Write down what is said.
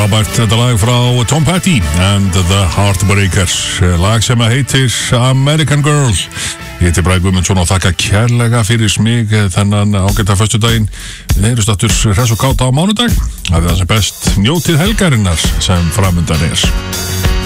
Frábært þetta lag frá Tom Petty and the Heartbreakers, lag sem heitir American Girl. Ég heiti Bragi Guðmundsson og þakka kærlega fyrir smig þennan ágæta föstudaginn. Við erum stattur hress og káta á mánudag. Það er það sem best, njótið helgarinnar sem framundan er.